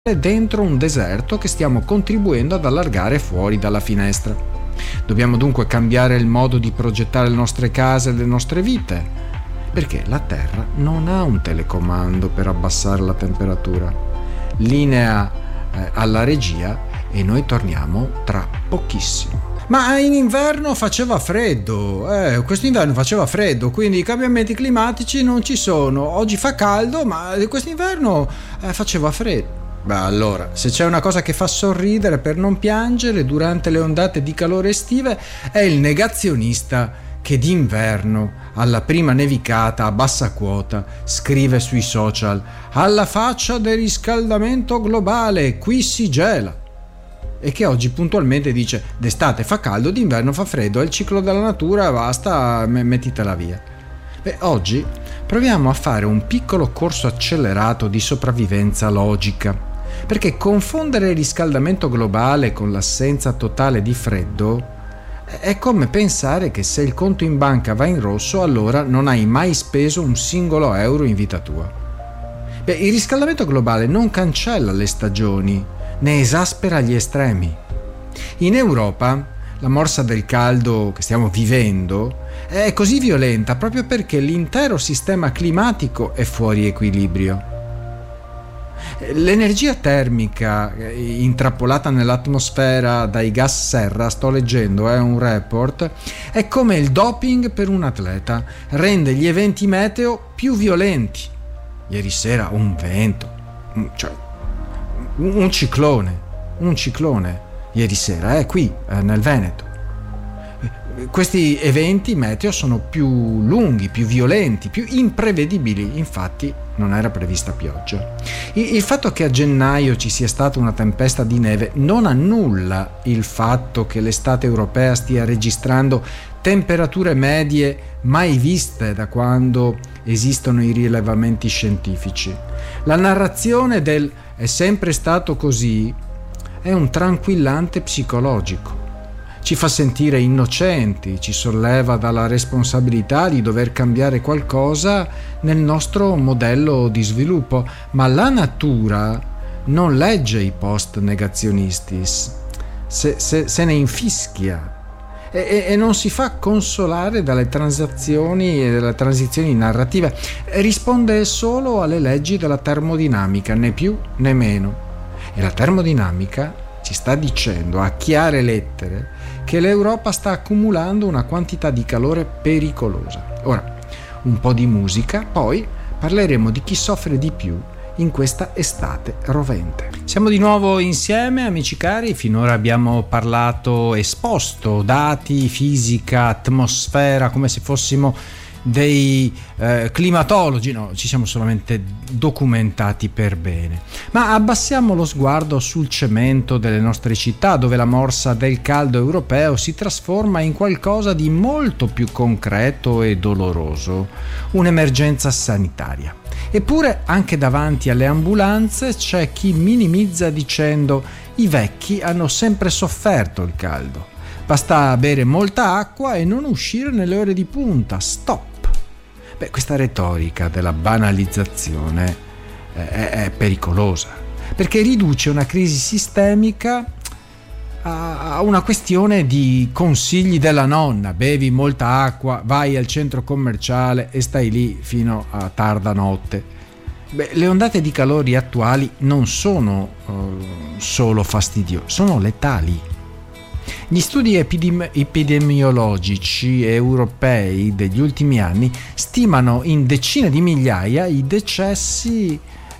dentro un deserto che stiamo contribuendo ad allargare fuori dalla finestra. Dobbiamo dunque cambiare il modo di progettare le nostre case e le nostre vite, perché la Terra non ha un telecomando per abbassare la temperatura. Linea alla regia e noi torniamo tra pochissimo. Ma in inverno faceva freddo, quest'inverno faceva freddo, quindi i cambiamenti climatici non ci sono. Oggi fa caldo, ma quest'inverno faceva freddo. Beh, allora, se c'è una cosa che fa sorridere per non piangere durante le ondate di calore estive è il negazionista che d'inverno, alla prima nevicata a bassa quota, scrive sui social: alla faccia del riscaldamento globale, qui si gela. E che oggi puntualmente dice: d'estate fa caldo, d'inverno fa freddo, è il ciclo della natura, basta, mettitela via. Beh, oggi proviamo a fare un piccolo corso accelerato di sopravvivenza logica, perché confondere il riscaldamento globale con l'assenza totale di freddo è come pensare che se il conto in banca va in rosso, allora non hai mai speso un singolo euro in vita tua. Beh, il riscaldamento globale non cancella le stagioni, ne esaspera gli estremi. In Europa la morsa del caldo che stiamo vivendo è così violenta proprio perché l'intero sistema climatico è fuori equilibrio. L'energia termica intrappolata nell'atmosfera dai gas serra, sto leggendo un report, è come il doping per un atleta, rende gli eventi meteo più violenti. Ieri sera un vento, un ciclone ieri sera, qui nel Veneto. Questi eventi meteo sono più lunghi, più violenti, più imprevedibili, infatti non era prevista pioggia. Il fatto che a gennaio ci sia stata una tempesta di neve non annulla il fatto che l'estate europea stia registrando temperature medie mai viste da quando esistono i rilevamenti scientifici. La narrazione del "è sempre stato così" è un tranquillante psicologico. Ci fa sentire innocenti, ci solleva dalla responsabilità di dover cambiare qualcosa nel nostro modello di sviluppo, ma la natura non legge i post negazionisti, se ne infischia e non si fa consolare dalle transazioni e dalle transizioni narrative, risponde solo alle leggi della termodinamica, né più né meno. E la termodinamica ci sta dicendo a chiare lettere che l'Europa sta accumulando una quantità di calore pericolosa. Ora, un po' di musica, poi parleremo di chi soffre di più in questa estate rovente. Siamo di nuovo insieme, amici cari. Finora abbiamo esposto dati, fisica, atmosfera, come se fossimo dei climatologi. No, ci siamo solamente documentati per bene. Ma abbassiamo lo sguardo sul cemento delle nostre città, dove la morsa del caldo europeo si trasforma in qualcosa di molto più concreto e doloroso, un'emergenza sanitaria. Eppure anche davanti alle ambulanze c'è chi minimizza dicendo: i vecchi hanno sempre sofferto il caldo, basta bere molta acqua e non uscire nelle ore di punta, stop. Beh, questa retorica della banalizzazione è pericolosa, perché riduce una crisi sistemica a una questione di consigli della nonna: bevi molta acqua, vai al centro commerciale e stai lì fino a tarda notte. Beh, le ondate di calori attuali non sono solo fastidiose, sono letali. Gli studi epidemiologici europei degli ultimi anni stimano in decine di migliaia i decessi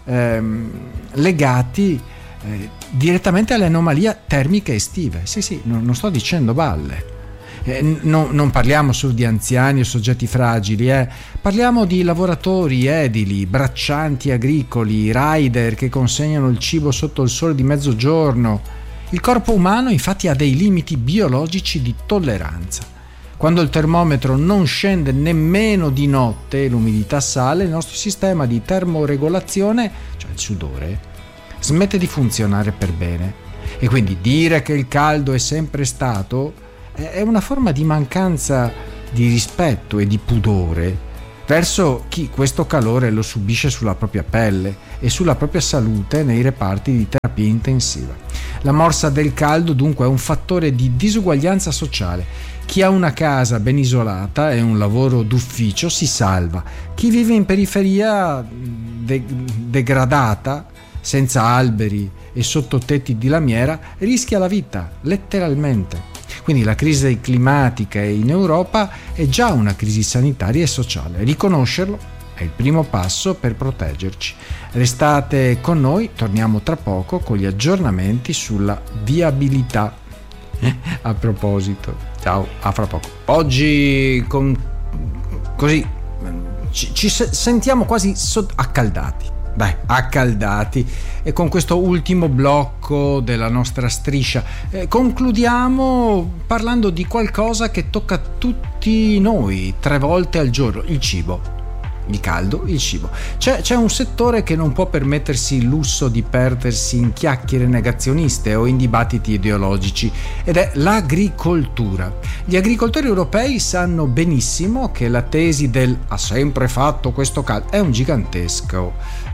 legati direttamente alle anomalie termiche estive. Sì, non sto dicendo balle. Non parliamo solo di anziani o soggetti fragili, parliamo di lavoratori edili, braccianti agricoli, rider che consegnano il cibo sotto il sole di mezzogiorno. Il corpo umano infatti ha dei limiti biologici di tolleranza. Quando il termometro non scende nemmeno di notte e l'umidità sale, il nostro sistema di termoregolazione, cioè il sudore, smette di funzionare per bene. E quindi dire che il caldo è sempre stato è una forma di mancanza di rispetto e di pudore verso chi questo calore lo subisce sulla propria pelle e sulla propria salute nei reparti di terapia intensiva. La morsa del caldo dunque è un fattore di disuguaglianza sociale. Chi ha una casa ben isolata e un lavoro d'ufficio si salva. Chi vive in periferia degradata, senza alberi e sotto tetti di lamiera, rischia la vita, letteralmente. Quindi la crisi climatica in Europa è già una crisi sanitaria e sociale. Riconoscerlo è il primo passo per proteggerci. Restate con noi, torniamo tra poco con gli aggiornamenti sulla viabilità. A proposito, ciao, a fra poco. Oggi così ci sentiamo quasi accaldati. Dai, accaldati, e con questo ultimo blocco della nostra striscia concludiamo parlando di qualcosa che tocca tutti noi 3 volte al giorno: il cibo. Il caldo, il cibo. C'è un settore che non può permettersi il lusso di perdersi in chiacchiere negazioniste o in dibattiti ideologici, ed è l'agricoltura. Gli agricoltori europei sanno benissimo che la tesi del "ha sempre fatto questo caldo" è un gigantesco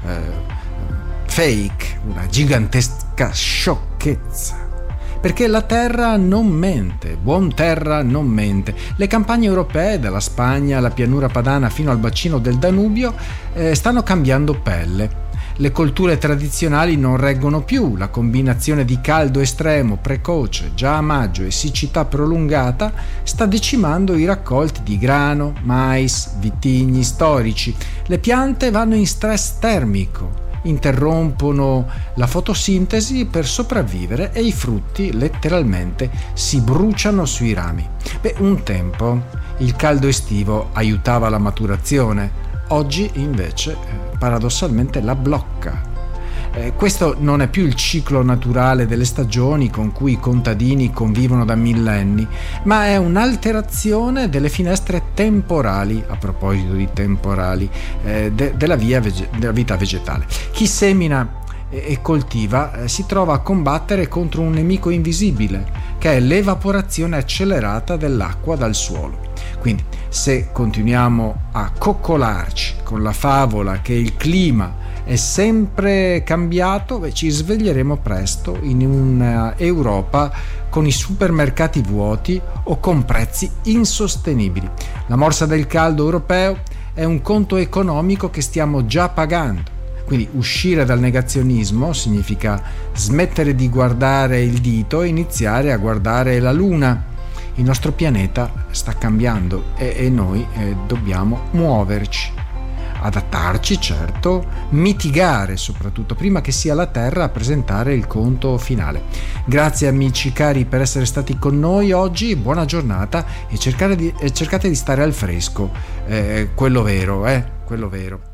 fake, una gigantesca sciocchezza. Perché la terra non mente, buon terra non mente. Le campagne europee, dalla Spagna alla pianura padana fino al bacino del Danubio, stanno cambiando pelle. Le colture tradizionali non reggono più, la combinazione di caldo estremo, precoce, già a maggio, e siccità prolungata sta decimando i raccolti di grano, mais, vitigni storici. Le piante vanno in stress termico, interrompono la fotosintesi per sopravvivere e i frutti letteralmente si bruciano sui rami. Un tempo il caldo estivo aiutava la maturazione, oggi invece paradossalmente la blocca. Questo non è più il ciclo naturale delle stagioni con cui i contadini convivono da millenni, ma è un'alterazione delle finestre temporali, a proposito di temporali, della vita vegetale. Chi semina e coltiva si trova a combattere contro un nemico invisibile, che è l'evaporazione accelerata dell'acqua dal suolo. Quindi, se continuiamo a coccolarci con la favola che il clima è sempre cambiato, ci sveglieremo presto in un'Europa con i supermercati vuoti o con prezzi insostenibili. La morsa del caldo europeo è un conto economico che stiamo già pagando. Quindi uscire dal negazionismo significa smettere di guardare il dito e iniziare a guardare la luna. Il nostro pianeta sta cambiando e noi dobbiamo muoverci, adattarci, certo, mitigare soprattutto, prima che sia la Terra a presentare il conto finale. Grazie amici cari per essere stati con noi oggi, buona giornata e cercate di stare al fresco, quello vero, quello vero.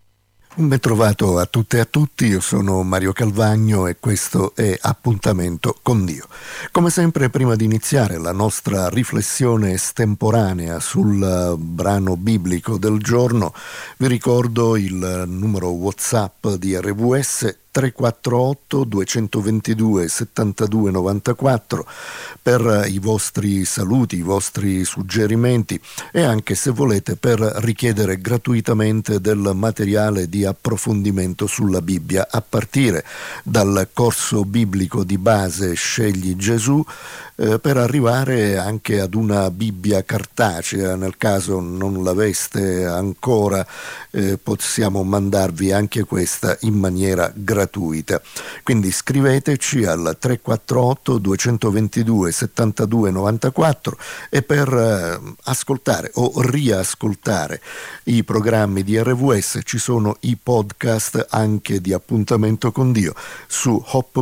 Un ben trovato a tutte e a tutti, io sono Mario Calvagno e questo è Appuntamento con Dio. Come sempre, prima di iniziare la nostra riflessione estemporanea sul brano biblico del giorno, vi ricordo il numero WhatsApp di RWS 348 222 72 94 per i vostri saluti, i vostri suggerimenti e anche, se volete, per richiedere gratuitamente del materiale di approfondimento sulla Bibbia, a partire dal corso biblico di base Scegli Gesù, per arrivare anche ad una Bibbia cartacea. Nel caso non l'aveste ancora, possiamo mandarvi anche questa in maniera gratuita. Quindi scriveteci al 348 222 72 94 e per ascoltare o riascoltare i programmi di RWS ci sono i podcast anche di Appuntamento con Dio su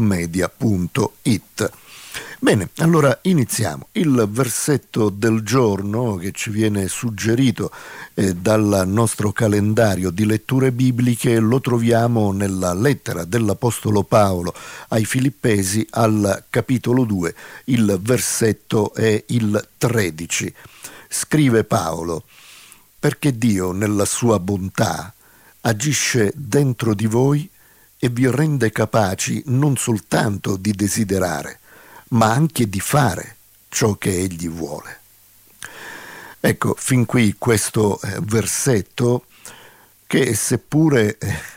hopmedia.it. Bene, allora iniziamo. Il versetto del giorno che ci viene suggerito dal nostro calendario di letture bibliche lo troviamo nella lettera dell'Apostolo Paolo ai Filippesi al capitolo 2, il versetto è il 13. Scrive Paolo: perché Dio nella sua bontà agisce dentro di voi e vi rende capaci non soltanto di desiderare, ma anche di fare ciò che Egli vuole. Ecco, fin qui questo versetto che seppure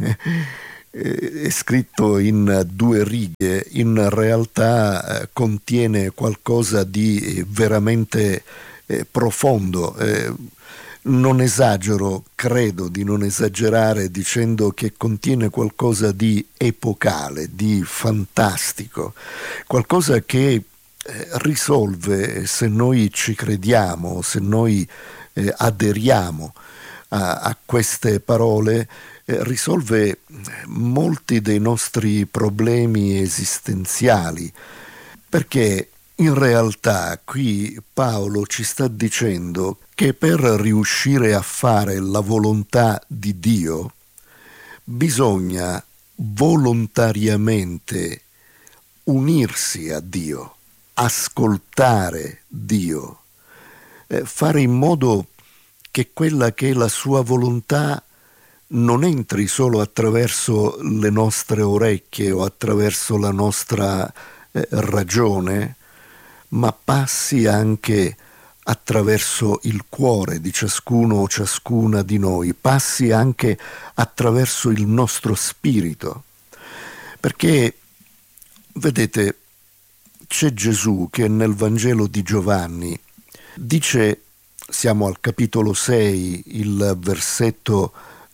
è scritto in 2 righe, in realtà contiene qualcosa di veramente profondo. Non esagero, credo di non esagerare dicendo che contiene qualcosa di epocale, di fantastico, qualcosa che risolve, se noi ci crediamo, se noi aderiamo a queste parole, risolve molti dei nostri problemi esistenziali, perché in realtà qui Paolo ci sta dicendo che per riuscire a fare la volontà di Dio bisogna volontariamente unirsi a Dio, ascoltare Dio, fare in modo che quella che è la sua volontà non entri solo attraverso le nostre orecchie o attraverso la nostra ragione, ma passi anche attraverso il cuore di ciascuno o ciascuna di noi, passi anche attraverso il nostro spirito. Perché, vedete, c'è Gesù che nel Vangelo di Giovanni dice, siamo al capitolo 6, il versetto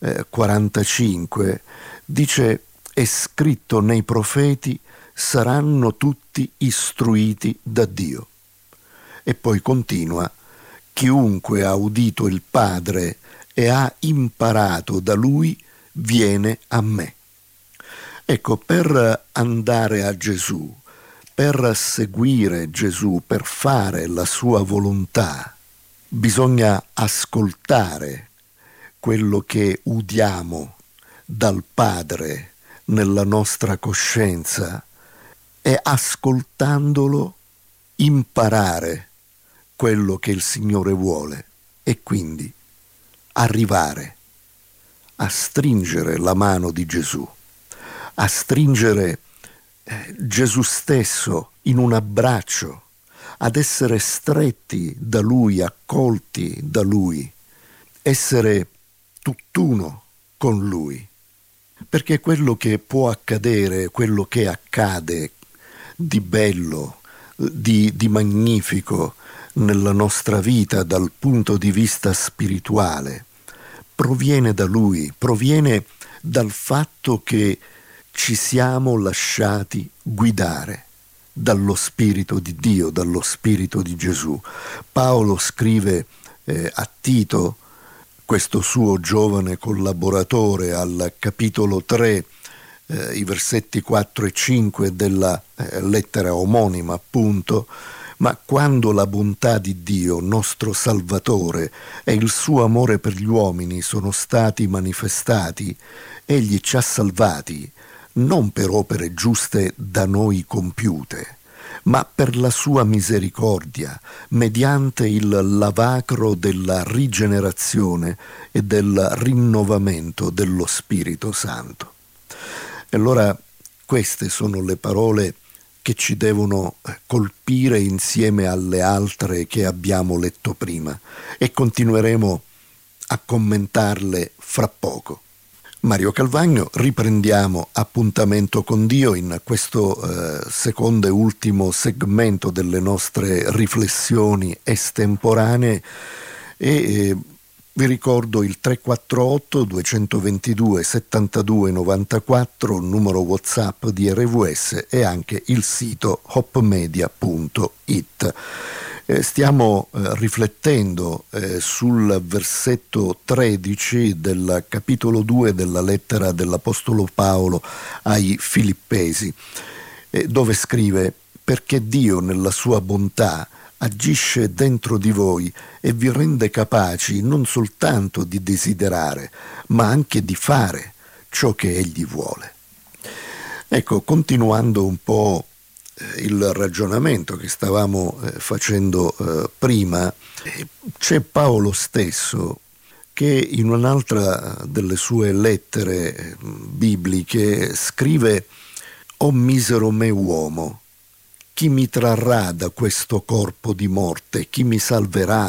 45, dice: è scritto nei profeti, saranno tutti istruiti da Dio. E poi continua: chiunque ha udito il Padre e ha imparato da Lui viene a me. Ecco, per andare a Gesù, per seguire Gesù, per fare la sua volontà, bisogna ascoltare quello che udiamo dal Padre nella nostra coscienza e ascoltandolo imparare quello che il Signore vuole e quindi arrivare a stringere la mano di Gesù, a stringere Gesù stesso in un abbraccio, ad essere stretti da Lui, accolti da Lui, essere tutt'uno con Lui. Perché quello che può accadere, quello che accade di bello, di magnifico nella nostra vita dal punto di vista spirituale, proviene da Lui, proviene dal fatto che ci siamo lasciati guidare dallo Spirito di Dio, dallo Spirito di Gesù. Paolo scrive a Tito, questo suo giovane collaboratore, al capitolo 3, i versetti 4 e 5 della lettera omonima, appunto: ma quando la bontà di Dio, nostro Salvatore, e il suo amore per gli uomini sono stati manifestati, egli ci ha salvati, non per opere giuste da noi compiute, ma per la sua misericordia, mediante il lavacro della rigenerazione e del rinnovamento dello Spirito Santo. E allora queste sono le parole che ci devono colpire insieme alle altre che abbiamo letto prima, e continueremo a commentarle fra poco. Mario Calvagno, riprendiamo Appuntamento con Dio in questo secondo e ultimo segmento delle nostre riflessioni estemporanee, e vi ricordo il 348 222 72 94, numero WhatsApp di RVS, e anche il sito hopmedia.it. Stiamo riflettendo sul versetto 13 del capitolo 2 della lettera dell'Apostolo Paolo ai Filippesi, dove scrive: perché Dio nella sua bontà agisce dentro di voi e vi rende capaci non soltanto di desiderare, ma anche di fare ciò che Egli vuole. Ecco, continuando un po' il ragionamento che stavamo facendo prima, c'è Paolo stesso che in un'altra delle sue lettere bibliche scrive: «O misero me uomo, chi mi trarrà da questo corpo di morte? Chi mi salverà?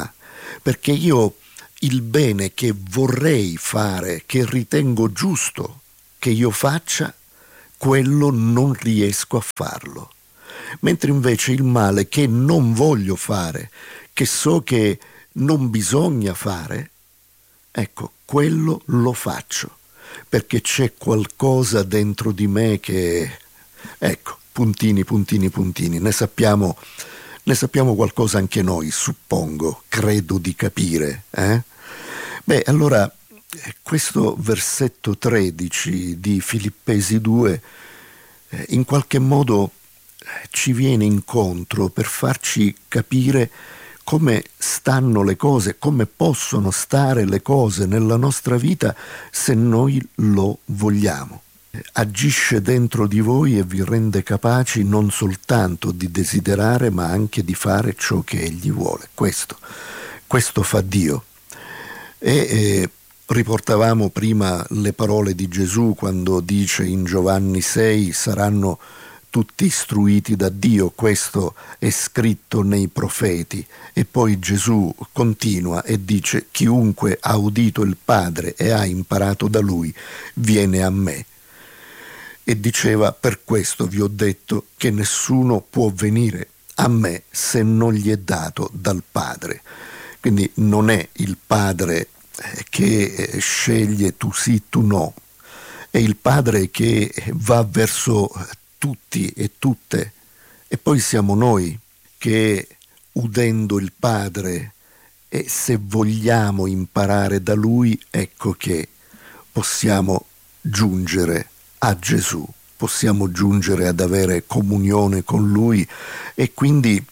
perché io il bene che vorrei fare, che ritengo giusto che io faccia, quello non riesco a farlo. Mentre invece il male che non voglio fare, che so che non bisogna fare, ecco, quello lo faccio, perché c'è qualcosa dentro di me che, ecco, puntini, puntini, puntini, ne sappiamo qualcosa anche noi, suppongo, credo di capire. Beh, allora, questo versetto 13 di Filippesi 2 in qualche modo ci viene incontro per farci capire come stanno le cose, come possono stare le cose nella nostra vita se noi lo vogliamo. Agisce dentro di voi e vi rende capaci non soltanto di desiderare, ma anche di fare ciò che Egli vuole. Questo fa Dio. E riportavamo prima le parole di Gesù quando dice in Giovanni 6: saranno tutti istruiti da Dio, questo è scritto nei profeti. E poi Gesù continua e dice: chiunque ha udito il Padre e ha imparato da Lui viene a me. E diceva: per questo vi ho detto che nessuno può venire a me se non gli è dato dal Padre. Quindi non è il Padre che sceglie tu sì, tu no, è il Padre che va verso tutti e tutte, e poi siamo noi che, udendo il Padre, e se vogliamo imparare da Lui, ecco che possiamo giungere a Gesù, possiamo giungere ad avere comunione con Lui e quindi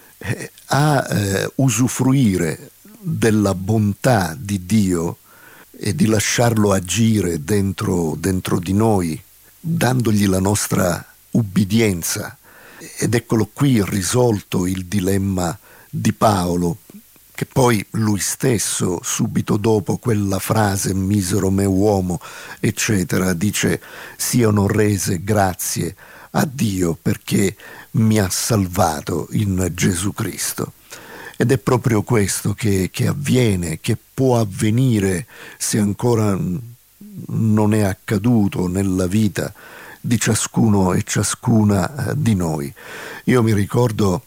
a usufruire della bontà di Dio e di lasciarlo agire dentro di noi, dandogli la nostra ubbidienza. Ed eccolo qui risolto il dilemma di Paolo, che poi lui stesso, subito dopo quella frase misero me uomo, eccetera, dice: siano rese grazie a Dio perché mi ha salvato in Gesù Cristo. Ed è proprio questo che avviene, che può avvenire, se ancora non è accaduto nella vita di ciascuno e ciascuna di noi. Io mi ricordo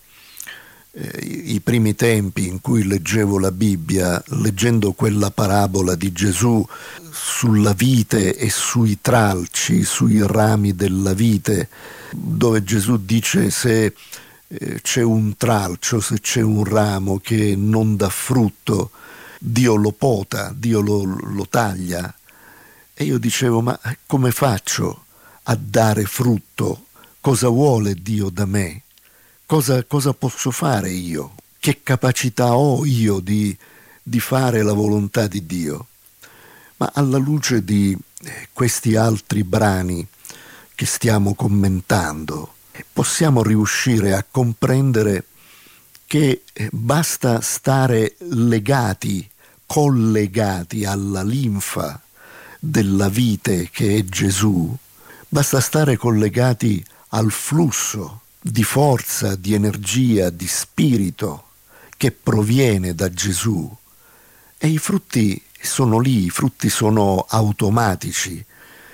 i primi tempi in cui leggevo la Bibbia, leggendo quella parabola di Gesù sulla vite e sui tralci, sui rami della vite, dove Gesù dice: se c'è un tralcio, se c'è un ramo che non dà frutto, Dio lo pota, Dio lo taglia. E io dicevo: ma come faccio a dare frutto? Cosa vuole Dio da me? Cosa posso fare io? Che capacità ho io di fare la volontà di Dio? Ma alla luce di questi altri brani che stiamo commentando, possiamo riuscire a comprendere che basta stare legati, collegati alla linfa della vite che è Gesù, basta stare collegati al flusso di forza, di energia, di spirito che proviene da Gesù, e i frutti sono lì, i frutti sono automatici.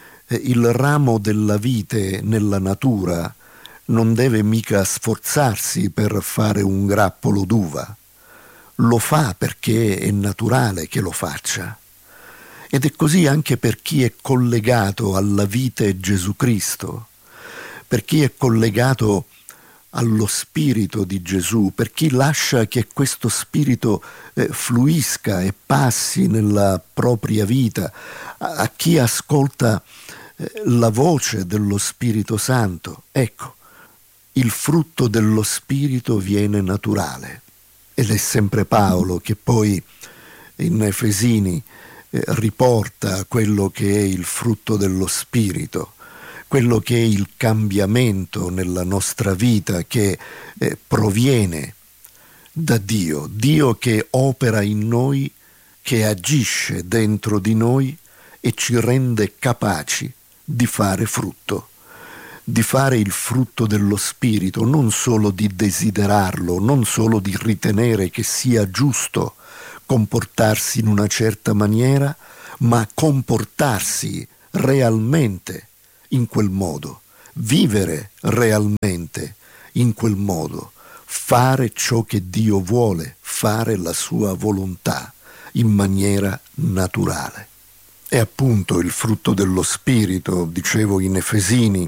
Il ramo della vite nella natura non deve mica sforzarsi per fare un grappolo d'uva, lo fa perché è naturale che lo faccia. Ed è così anche per chi è collegato alla vite Gesù Cristo, per chi è collegato allo Spirito di Gesù, per chi lascia che questo Spirito fluisca e passi nella propria vita, a chi ascolta la voce dello Spirito Santo. Ecco, il frutto dello Spirito viene naturale. Ed è sempre Paolo che poi in Efesini riporta quello che è il frutto dello Spirito, quello che è il cambiamento nella nostra vita che proviene da Dio, Dio che opera in noi, che agisce dentro di noi e ci rende capaci di fare frutto, di fare il frutto dello Spirito, non solo di desiderarlo, non solo di ritenere che sia giusto comportarsi in una certa maniera, ma comportarsi realmente in quel modo, vivere realmente in quel modo, fare ciò che Dio vuole, fare la sua volontà in maniera naturale. È appunto il frutto dello Spirito, dicevo in Efesini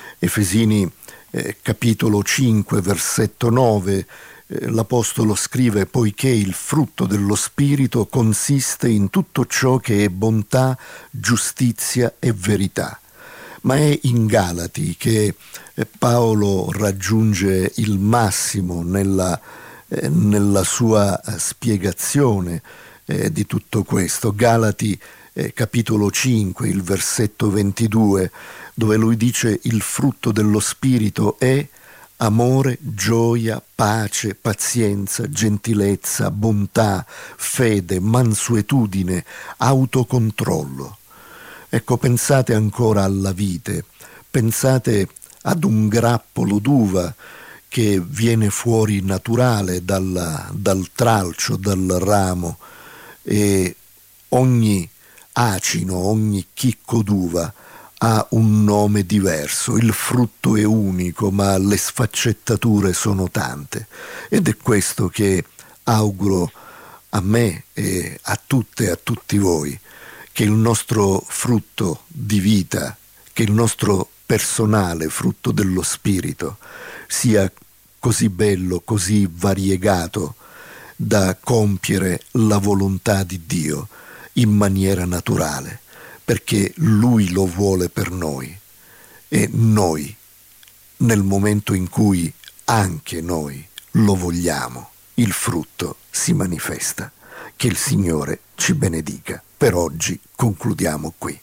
capitolo 5, versetto 9, l'Apostolo scrive: poiché il frutto dello Spirito consiste in tutto ciò che è bontà, giustizia e verità. Ma è in Galati che Paolo raggiunge il massimo nella sua spiegazione di tutto questo. Galati capitolo 5, il versetto 22, dove lui dice: il frutto dello Spirito è amore, gioia, pace, pazienza, gentilezza, bontà, fede, mansuetudine, autocontrollo. Ecco, pensate ancora alla vite, pensate ad un grappolo d'uva che viene fuori naturale dal tralcio, dal ramo, e ogni acino, ogni chicco d'uva ha un nome diverso, il frutto è unico, ma le sfaccettature sono tante. Ed è questo che auguro a me e a tutte e a tutti voi, che il nostro frutto di vita, che il nostro personale frutto dello Spirito sia così bello, così variegato da compiere la volontà di Dio in maniera naturale, perché Lui lo vuole per noi e noi, nel momento in cui anche noi lo vogliamo, il frutto si manifesta. Che il Signore ci benedica. Per oggi concludiamo qui.